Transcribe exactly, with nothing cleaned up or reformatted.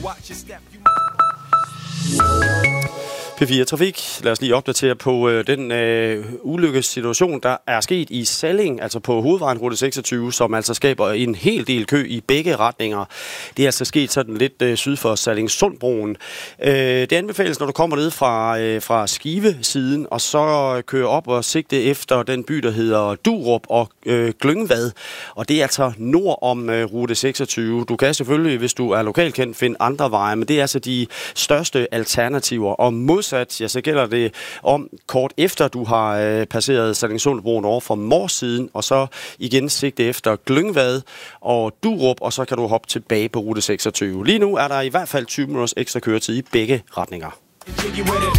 P fire Trafik. Lad os lige opdatere på øh, den øh, ulykkessituation, der er sket i Salling, altså på hovedvejen rute seksogtyve, som altså skaber en hel del kø i begge retninger. Det er altså sket sådan lidt øh, syd for Salling-Sundbroen. Øh, det anbefales, når du kommer ned fra, øh, fra Skive-siden, og så kører op og sigte efter den by, der hedder Durup og øh, Glyngvad. Og det er altså nord om øh, rute seksogtyve. Du kan selvfølgelig, hvis du er lokalkendt, finde andre veje, men det er altså de største alternativer. Og modsat, ja, så gælder det om kort efter, du har øh, passeret Salling-Sundbroen over fra Mors-siden, og så igen sigte efter Glyngvad og Durup, og så kan du hoppe tilbage på rute seksogtyve. Lige nu er der i hvert fald tyve minutters ekstra køretid i begge retninger.